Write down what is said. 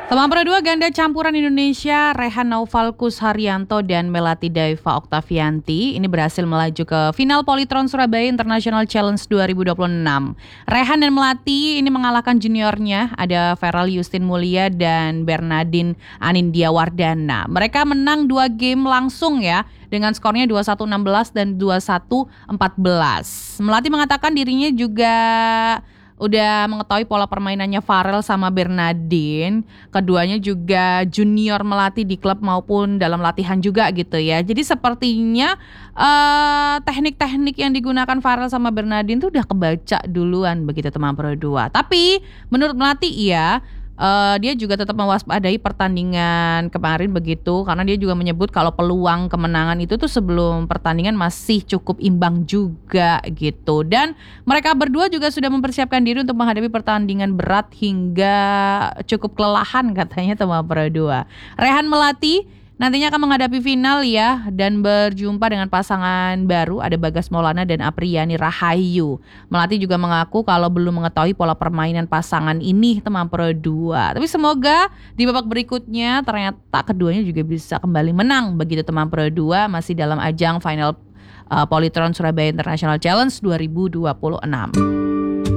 Teman Pro 2 ganda campuran Indonesia Rehan Naufalkus Haryanto dan Melati Daiva Oktavianti ini berhasil melaju ke final Polytron Surabaya International Challenge 2026. Rehan dan Melati ini mengalahkan juniornya, ada Feral Yustin Mulia dan Bernardine Anindya Wardana. Mereka menang 2 game langsung ya, dengan skornya 21-16 dan 21-14. Melati mengatakan dirinya juga udah mengetahui pola permainannya Farel sama Bernardine. Keduanya juga junior melatih di klub maupun dalam latihan juga gitu ya. Jadi sepertinya teknik-teknik yang digunakan Farel sama Bernardine tuh udah kebaca duluan begitu teman Pro 2. Tapi menurut Melati dia juga tetap mewaspadai pertandingan kemarin begitu, karena dia juga menyebut kalau peluang kemenangan itu tuh sebelum pertandingan masih cukup imbang juga gitu. Dan mereka berdua juga sudah mempersiapkan diri untuk menghadapi pertandingan berat hingga cukup kelelahan katanya teman Pro 2. Rehan Melati nantinya akan menghadapi final ya dan berjumpa dengan pasangan baru, ada Bagas Maulana dan Apriyani Rahayu. Melati juga mengaku kalau belum mengetahui pola permainan pasangan ini teman Pro 2. Tapi semoga di babak berikutnya ternyata keduanya juga bisa kembali menang begitu teman Pro 2 masih dalam ajang final Polytron Surabaya International Challenge 2026.